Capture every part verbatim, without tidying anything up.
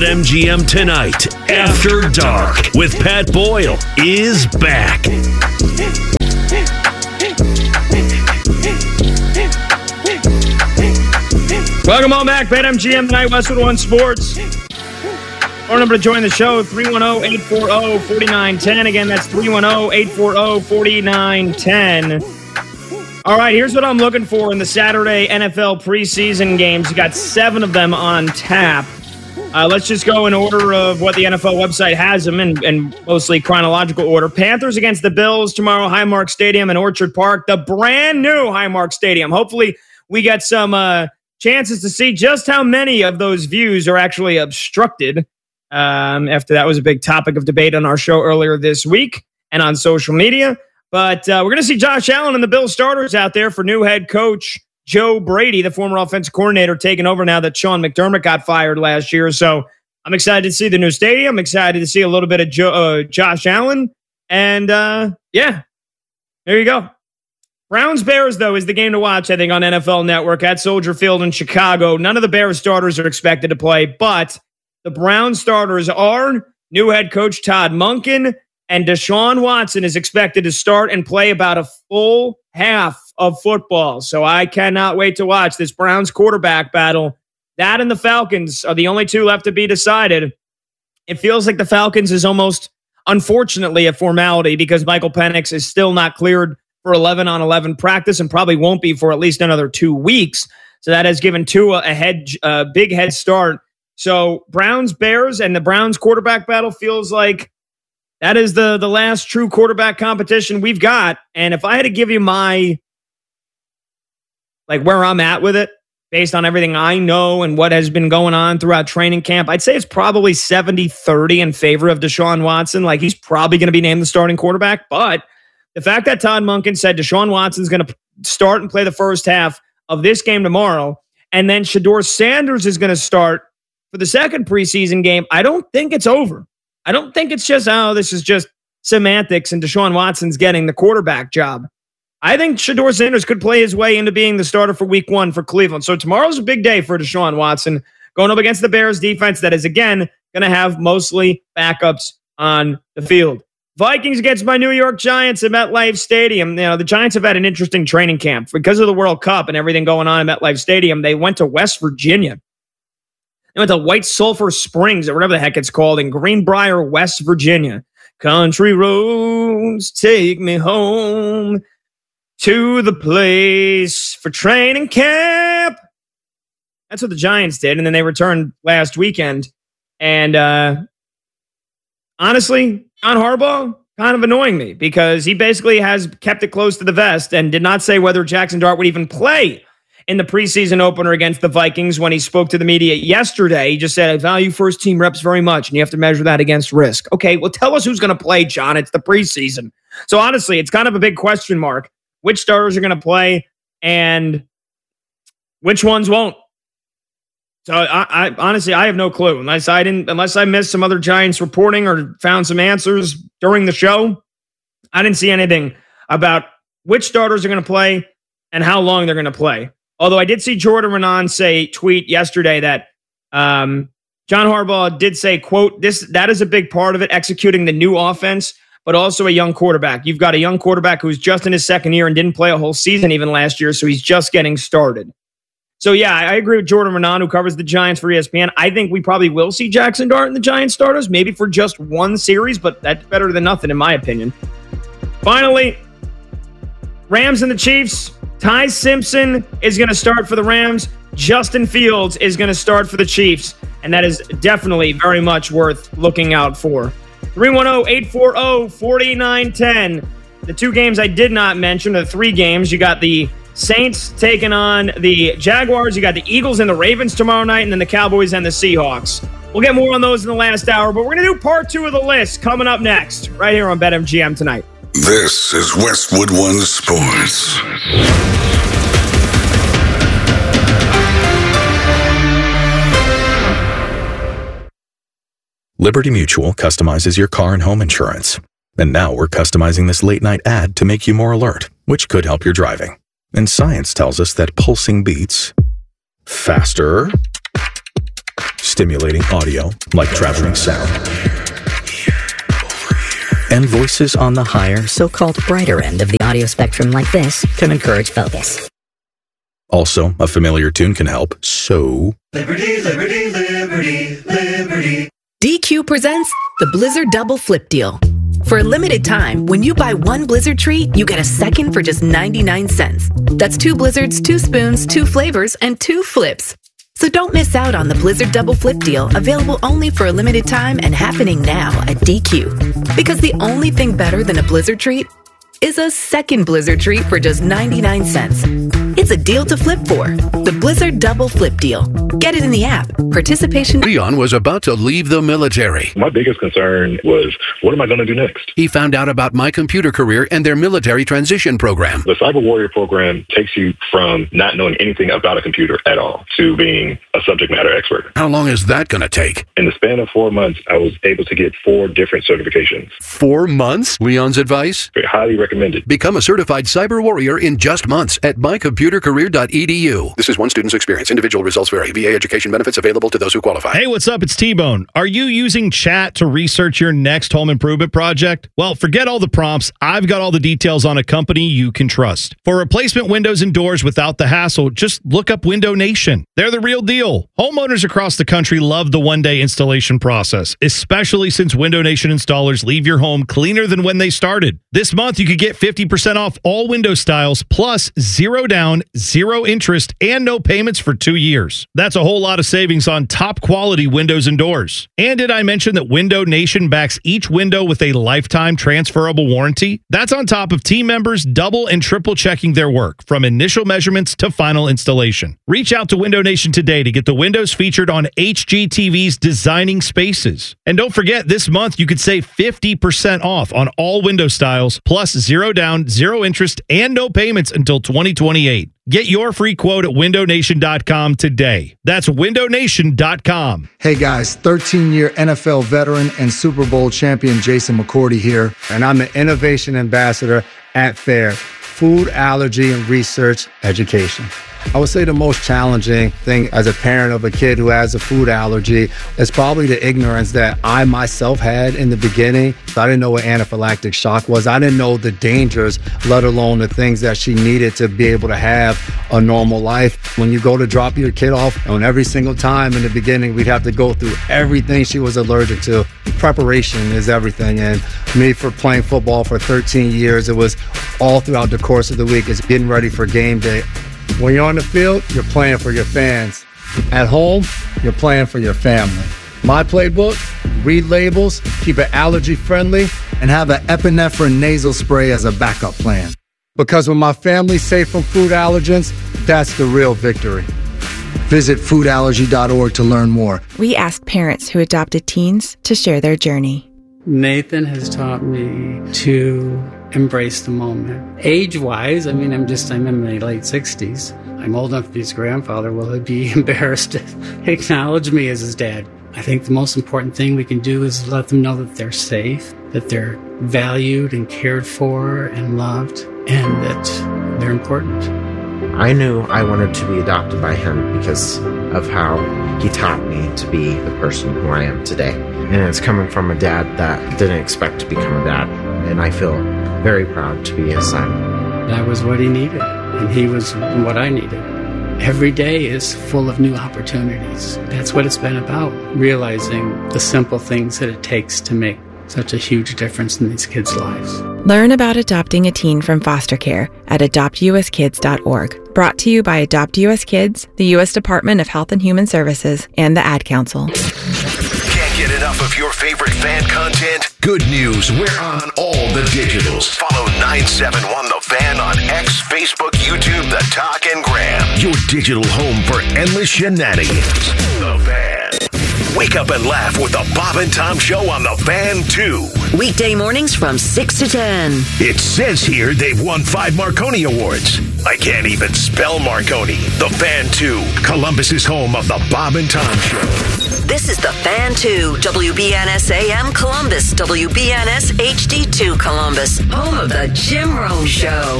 BetMGM Tonight After Dark with Pat Boyle is back. Welcome on back, BetMGM Tonight, Westwood One Sports. Phone number to join the show, three one zero, eight four zero, four nine one zero. Again, that's three one zero, eight four zero, four nine one zero. All right, here's what I'm looking for in the Saturday N F L preseason games. You got seven of them on tap. Uh, let's just go in order of what the N F L website has them in, in mostly chronological order. Panthers against the Bills tomorrow, Highmark Stadium in Orchard Park, the brand new Highmark Stadium. Hopefully we get some uh, chances to see just how many of those views are actually obstructed. Um, after that was a big topic of debate on our show earlier this week and on social media. But uh, we're going to see Josh Allen and the Bills starters out there for new head coach Joe Brady, the former offensive coordinator, taking over now that Sean McDermott got fired last year. So I'm excited to see the new stadium. I'm excited to see a little bit of jo- uh, Josh Allen. And uh, yeah, there you go. Browns-Bears, though, is the game to watch, I think, on N F L Network at Soldier Field in Chicago. None of the Bears starters are expected to play, but the Browns starters are new head coach Todd Monken, and Deshaun Watson is expected to start and play about a full half of football. So I cannot wait to watch this Browns quarterback battle. That and the Falcons are the only two left to be decided. It feels like the Falcons is almost, unfortunately, a formality because Michael Penix is still not cleared for eleven on eleven practice and probably won't be for at least another two weeks. So that has given Tua a head, a big head start. So Browns, Bears, and the Browns quarterback battle feels like that is the, the last true quarterback competition we've got. And if I had to give you my, like where I'm at with it, based on everything I know and what has been going on throughout training camp, I'd say it's probably seventy thirty in favor of Deshaun Watson. Like he's probably going to be named the starting quarterback. But the fact that Todd Monken said Deshaun Watson's going to start and play the first half of this game tomorrow, and then Shedeur Sanders is going to start for the second preseason game, I don't think it's over. I don't think it's just, oh, this is just semantics and Deshaun Watson's getting the quarterback job. I think Shedeur Sanders could play his way into being the starter for week one for Cleveland. So tomorrow's a big day for Deshaun Watson going up against the Bears defense that is, again, going to have mostly backups on the field. Vikings against my New York Giants at MetLife Stadium. You know, the Giants have had an interesting training camp. Because of the World Cup and everything going on at MetLife Stadium, they went to West Virginia. They went to White Sulphur Springs, or whatever the heck it's called, in Greenbrier, West Virginia. Country roads take me home to the place for training camp. That's what the Giants did, and then they returned last weekend. And uh, honestly, John Harbaugh, kind of annoying me because he basically has kept it close to the vest and did not say whether Jackson Dart would even play in the preseason opener against the Vikings when he spoke to the media yesterday. He just said, I value first team reps very much, and you have to measure that against risk. Okay, well, tell us who's going to play, John. It's the preseason. So honestly, it's kind of a big question mark. Which starters are going to play and which ones won't? So I, I honestly, I have no clue unless I didn't, unless I missed some other Giants reporting or found some answers during the show. I didn't see anything about which starters are going to play and how long they're going to play. Although I did see Jordan Renan say, tweet yesterday that um, John Harbaugh did say, quote, this, that is a big part of it, executing the new offense, but also a young quarterback. You've got a young quarterback who's just in his second year and didn't play a whole season even last year, so he's just getting started. So, yeah, I agree with Jordan Renan, who covers the Giants for E S P N. I think we probably will see Jackson Dart in the Giants starters, maybe for just one series, but that's better than nothing, in my opinion. Finally, Rams and the Chiefs. Ty Simpson is going to start for the Rams. Justin Fields is going to start for the Chiefs, and that is definitely very much worth looking out for. three one zero, eight four zero, four nine one zero. The two games I did not mention, the three games, you got the Saints taking on the Jaguars. You got the Eagles and the Ravens tomorrow night, and then the Cowboys and the Seahawks. We'll get more on those in the last hour, but we're going to do part two of the list coming up next, right here on BetMGM Tonight. This is Westwood One Sports. Liberty Mutual customizes your car and home insurance. And now we're customizing this late-night ad to make you more alert, which could help your driving. And science tells us that pulsing beats faster, stimulating audio like traveling sound, and voices on the higher, so-called brighter end of the audio spectrum like this can encourage focus. Also, a familiar tune can help, so... Liberty, liberty, liberty, liberty. D Q presents the Blizzard Double Flip Deal. For a limited time, when you buy one Blizzard treat, you get a second for just ninety-nine cents. That's two Blizzards, two spoons, two flavors, and two flips. So don't miss out on the Blizzard Double Flip Deal, available only for a limited time and happening now at D Q. Because the only thing better than a Blizzard treat is a second Blizzard treat for just ninety-nine cents. It's a deal to flip for. The Blizzard Double Flip Deal. Get it in the app. Participation... Leon was about to leave the military. My biggest concern was, what am I going to do next? He found out about My Computer Career and their military transition program. The Cyber Warrior program takes you from not knowing anything about a computer at all to being a subject matter expert. How long is that going to take? In the span of four months, I was able to get four different certifications. Four months? Leon's advice? Very highly recommended. Become a certified cyber warrior in just months at my computer career dot e d u. This is one student's experience. Individual results vary. V A education benefits available to those who qualify. Hey, what's up? It's T-Bone. Are you using chat to research your next home improvement project? Well, forget all the prompts. I've got all the details on a company you can trust. For replacement windows and doors without the hassle, just look up Window Nation. They're the real deal. Homeowners across the country love the one-day installation process, especially since Window Nation installers leave your home cleaner than when they started. This month, you could get fifty percent off all window styles, plus zero down, zero interest, and no payments for two years. That's a whole lot of savings on top quality windows and doors. And did I mention that Window Nation backs each window with a lifetime transferable warranty? That's on top of team members double and triple checking their work, from initial measurements to final installation. Reach out to Window Nation today to get the windows featured on H G T V's Designing Spaces. And don't forget, this month you could save fifty percent off on all window styles, plus zero down, zero interest, and no payments until twenty twenty-eight. Get your free quote at window nation dot com today. That's window nation dot com. Hey guys, thirteen-year N F L veteran and Super Bowl champion Jason McCourty here, and I'm an innovation ambassador at FAIR, Food Allergy and Research Education. I would say the most challenging thing as a parent of a kid who has a food allergy is probably the ignorance that I myself had in the beginning. I didn't know what anaphylactic shock was. I didn't know the dangers, let alone the things that she needed to be able to have a normal life. When you go to drop your kid off, and every single time in the beginning, we'd have to go through everything she was allergic to. Preparation is everything. And me, for playing football for thirteen years, it was all throughout the course of the week. It's getting ready for game day. When you're on the field, you're playing for your fans. At home, you're playing for your family. My playbook: read labels, keep it allergy friendly, and have an epinephrine nasal spray as a backup plan. Because when my family's safe from food allergens, that's the real victory. Visit food allergy dot org to learn more. We asked parents who adopted teens to share their journey. Nathan has taught me to embrace the moment. Age-wise, I mean, I'm just, I'm in my late sixties. I'm old enough to be his grandfather. Will he be embarrassed to acknowledge me as his dad? I think the most important thing we can do is let them know that they're safe, that they're valued and cared for and loved, and that they're important. I knew I wanted to be adopted by him because of how he taught me to be the person who I am today. And it's coming from a dad that didn't expect to become a dad. And I feel very proud to be his son. That was what he needed, and he was what I needed. Every day is full of new opportunities. That's what it's been about, realizing the simple things that it takes to make such a huge difference in these kids' lives. Learn about adopting a teen from foster care at adopt u s kids dot org. Brought to you by Adopt U S Kids, the U S Department of Health and Human Services, and the Ad Council. Can't get enough of your favorite fan content? Good news, we're on all the digitals. Follow nine seven one The Fan on X, Facebook, YouTube, The Talk, and Gram. Your digital home for endless shenanigans. The Fan. Wake up and laugh with the Bob and Tom Show on The Fan two. Weekday mornings from six to ten. It says here they've won five Marconi Awards. I can't even spell Marconi. The Fan two, Columbus's home of the Bob and Tom Show. This is The Fan two, W B N S A M Columbus, W B N S H D two Columbus, home of the Jim Rome Show.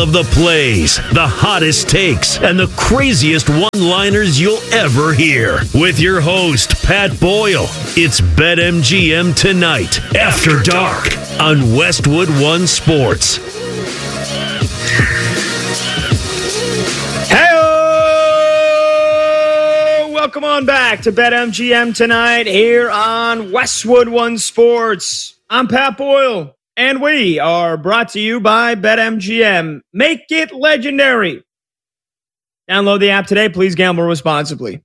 of the plays, the hottest takes, and the craziest one-liners you'll ever hear. With your host, Pat Boyle. It's BetMGM Tonight, After Dark, on Westwood One Sports. Hey, welcome on back to BetMGM Tonight here on Westwood One Sports. I'm Pat Boyle, and we are brought to you by BetMGM. Make it legendary. Download the app today. Please gamble responsibly.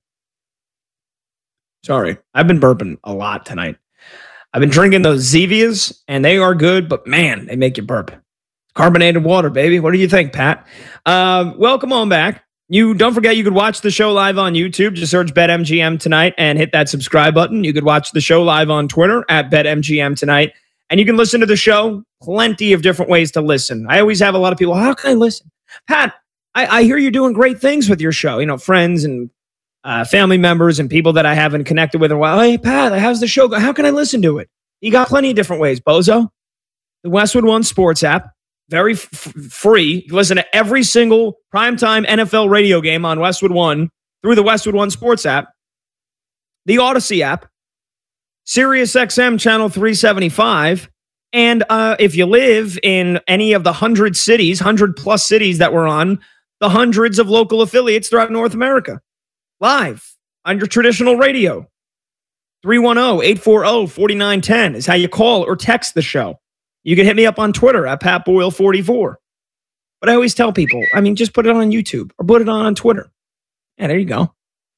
Sorry, I've been burping a lot tonight. I've been drinking those Zevias, and they are good, but man, they make you burp. Carbonated water, baby. What do you think, Pat? Uh, welcome on back. You don't forget you could watch the show live on YouTube. Just search BetMGM Tonight and hit that subscribe button. You could watch the show live on Twitter at BetMGM Tonight. And you can listen to the show. Plenty of different ways to listen. I always have a lot of people, how can I listen? Pat, I, I hear you're doing great things with your show. You know, friends and uh, family members and people that I haven't connected with in a while. Hey, Pat, how's the show go? How can I listen to it? You got plenty of different ways. Bozo, the Westwood One Sports app, very f- free. You can listen to every single primetime N F L radio game on Westwood One through the Westwood One Sports app. The Odyssey app, Sirius X M channel three seventy-five. And uh, if you live in any of the hundred cities, hundred plus cities that we're on, the hundreds of local affiliates throughout North America, live on your traditional radio. three one zero, eight four zero, four nine one zero is how you call or text the show. You can hit me up on Twitter at Pat Boyle forty-four. But I always tell people, I mean, just put it on YouTube or put it on on Twitter. Yeah, there you go.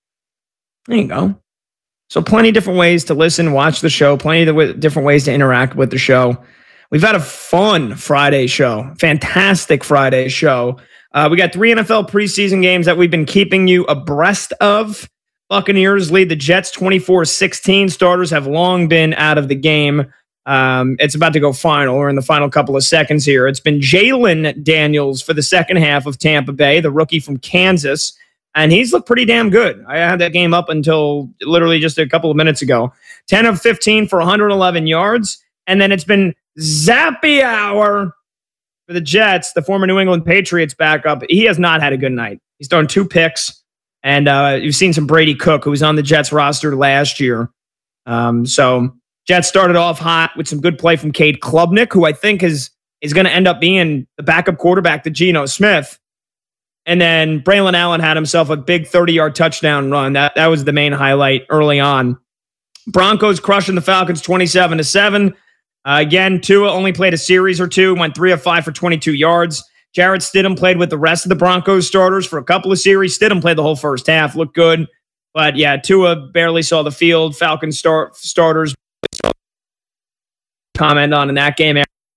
There you go. So plenty of different ways to listen, watch the show, plenty of w- different ways to interact with the show. We've had a fun Friday show, fantastic Friday show. Uh, we got three N F L preseason games that we've been keeping you abreast of. Buccaneers lead the Jets twenty-four sixteen. Starters have long been out of the game. Um, it's about to go final. We're in the final couple of seconds here. It's been Jalen Daniels for the second half of Tampa Bay, the rookie from Kansas. And he's looked pretty damn good. I had that game up until literally just a couple of minutes ago. ten of fifteen for one hundred eleven yards. And then it's been Zappy Hour for the Jets, the former New England Patriots backup. He has not had a good night. He's thrown two picks. And uh, you've seen some Brady Cook, who was on the Jets roster last year. Um, so Jets started off hot with some good play from Cade Klubnik, who I think is, is going to end up being the backup quarterback to Geno Smith. And then Braylon Allen had himself a big thirty-yard touchdown run. That, that was the main highlight early on. Broncos crushing the Falcons twenty-seven to seven. Uh, again, Tua only played a series or two, went three of five for twenty-two yards. Jarrett Stidham played with the rest of the Broncos starters for a couple of series. Stidham played the whole first half, looked good. But yeah, Tua barely saw the field. Falcons start, starters comment on in that game.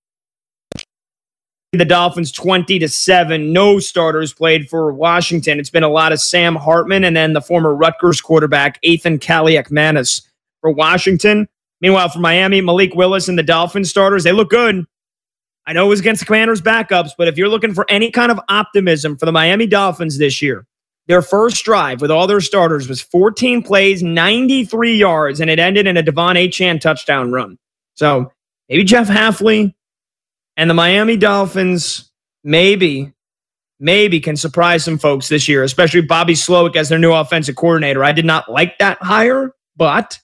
The Dolphins twenty to seven. No starters played for Washington. It's been a lot of Sam Hartman and then the former Rutgers quarterback, Ethan Kaliakmanis for Washington. Meanwhile, for Miami, Malik Willis and the Dolphins starters, they look good. I know it was against the Commanders' backups, but if you're looking for any kind of optimism for the Miami Dolphins this year, their first drive with all their starters was fourteen plays, ninety-three yards, and it ended in a Devon Achane touchdown run. So maybe Jeff Hafley and the Miami Dolphins maybe, maybe can surprise some folks this year, especially Bobby Slowick as their new offensive coordinator. I did not like that hire, but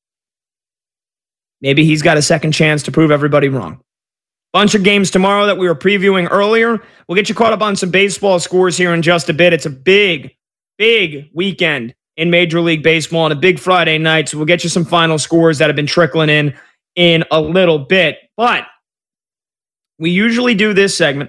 maybe he's got a second chance to prove everybody wrong. Bunch of games tomorrow that we were previewing earlier. We'll get you caught up on some baseball scores here in just a bit. It's a big, big weekend in Major League Baseball on a big Friday night, so we'll get you some final scores that have been trickling in in a little bit. But we usually do this segment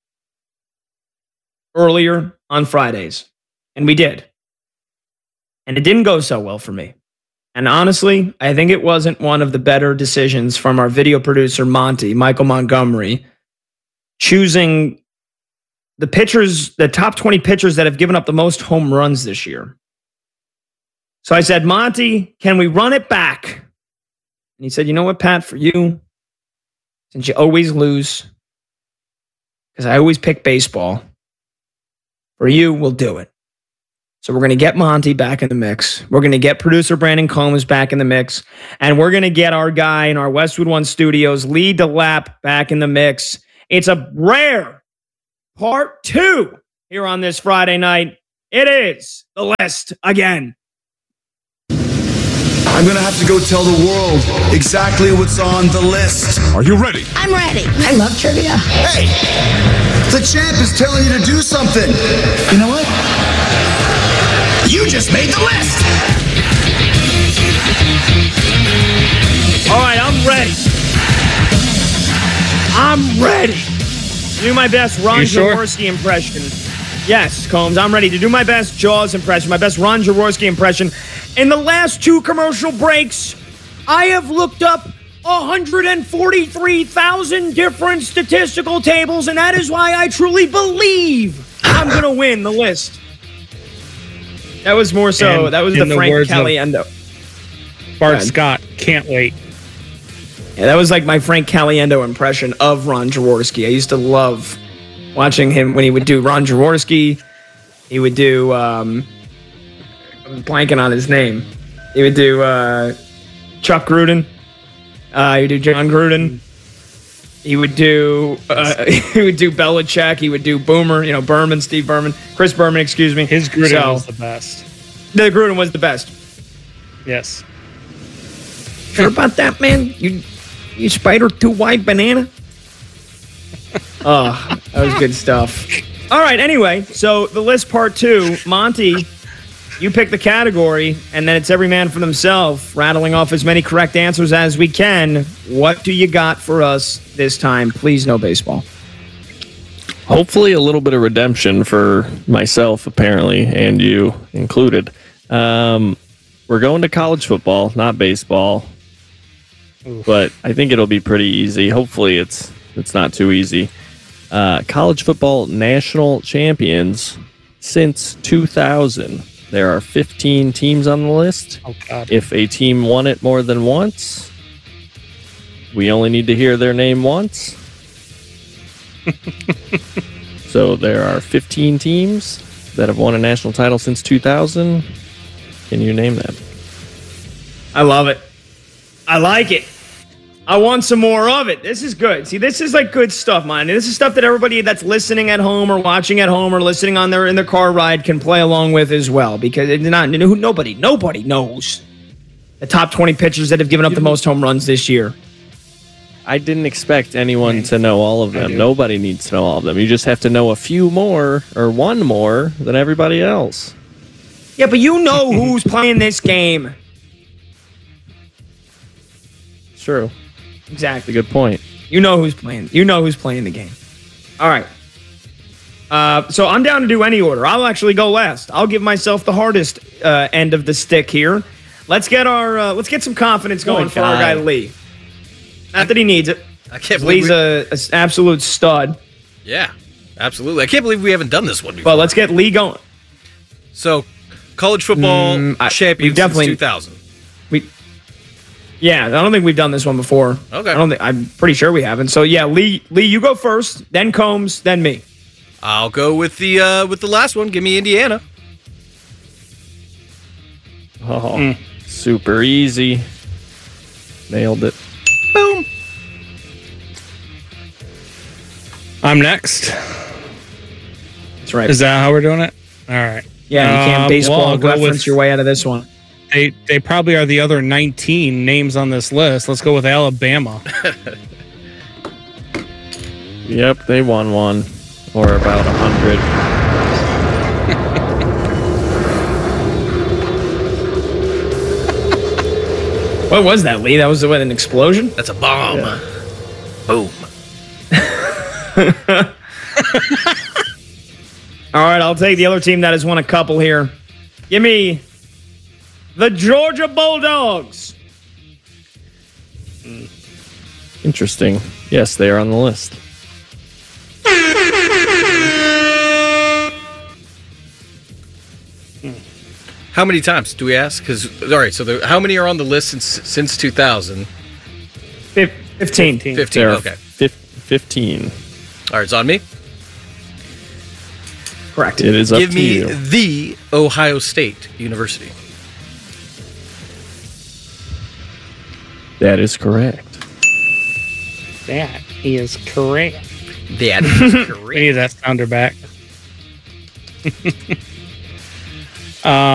earlier on Fridays, and we did. And it didn't go so well for me. And honestly, I think it wasn't one of the better decisions from our video producer, Monty, Michael Montgomery, choosing the pitchers, the top twenty pitchers that have given up the most home runs this year. So I said, Monty, can we run it back? And he said, you know what, Pat, for you, since you always lose, because I always pick baseball, for you, we'll do it. So we're going to get Monty back in the mix. We're going to get producer Brandon Combs back in the mix. And we're going to get our guy in our Westwood One studios, Lee DeLapp, back in the mix. It's a rare, part two here on this Friday night. It is the list again. I'm going to have to go tell the world exactly what's on the list. Are you ready? I'm ready. I love trivia. Hey, the champ is telling you to do something. You know what? You just made the list. All right, I'm ready. I'm ready to do my best Ron sure? Jaworski impression. Yes, Combs, I'm ready to do my best Jaws impression, my best Ron Jaworski impression. In the last two commercial breaks, I have looked up one hundred forty-three thousand different statistical tables, and that is why I truly believe I'm going to win the list. That was more so, And that was in the the Frank words of Caliendo. Bart God. Scott, can't wait. Yeah, that was like my Frank Caliendo impression of Ron Jaworski. I used to love watching him when he would do Ron Jaworski. He would do, um, I'm blanking on his name. He would do uh, Chuck Gruden. Uh, he would do John Gruden. He would do uh, he would do Belichick. He would do Boomer. You know, Berman, Steve Berman, Chris Berman. Excuse me. His Gruden So, was the best. The Gruden was the best. Yes. Sure about that, man? You, you spider two white banana. Oh, that was good stuff. All right. Anyway, so the list part two, Monty. You pick the category, and then it's every man for themselves, rattling off as many correct answers as we can. What do you got for us this time? Please, no baseball. Hopefully a little bit of redemption for myself, apparently, and you included. Um, we're going to college football, not baseball. Oof. But I think it'll be pretty easy. Hopefully it's it's not too easy. Uh, college football national champions since two thousand. There are fifteen teams on the list. Oh, God. If a team won it more than once, we only need to hear their name once. So there are fifteen teams that have won a national title since two thousand. Can you name them? I love it. I like it. I want some more of it. This is good. See, this is like good stuff, man. This is stuff that everybody that's listening at home or watching at home or listening on their in their car ride can play along with as well. Because it's not nobody, nobody knows the top twenty pitchers that have given up the most home runs this year. I didn't expect anyone to know all of them. Nobody needs to know all of them. You just have to know a few more or one more than everybody else. Yeah, but you know who's playing this game. It's true. Exactly. Good point. You know who's playing. You know who's playing the game. All right. Uh, so I'm down to do any order. I'll actually go last. I'll give myself the hardest uh, end of the stick here. Let's get our. Uh, let's get some confidence going Oh, for our guy God. Lee. Not that he needs it. I can't believe Lee's we- a, a absolute stud. Yeah, absolutely. I can't believe we haven't done this one before. But let's get Lee going. So, college football Mm, I- champions we've definitely- since two thousand. We. Yeah, I don't think we've done this one before. Okay. I don't think. I'm pretty sure we haven't. So yeah, Lee. Lee, you go first. Then Combs. Then me. I'll go with the uh, with the last one. Give me Indiana. Oh, Mm. super easy. Nailed it. Boom. I'm next. That's right. Is that how we're doing it? All right. Yeah, you can't Um, baseball well, I'll go reference with- your way out of this one. They they probably are the other nineteen names on this list. Let's go with Alabama. Yep, they won one. Or about a hundred. What was that, Lee? That was what, an explosion? That's a bomb. Boom. All right, I'll take the other team that has won a couple here. Give me the Georgia Bulldogs. Interesting. Yes, they are on the list. How many times do we ask? Because all right, so the, how many are on the list since since two thousand? Fifteen. Fifteen. There are Okay. fif- fifteen. All right, it's on me. Correct. It is up Give to me you. the Ohio State University. That is correct. That is correct. The end of his career. We need that sounder back. um,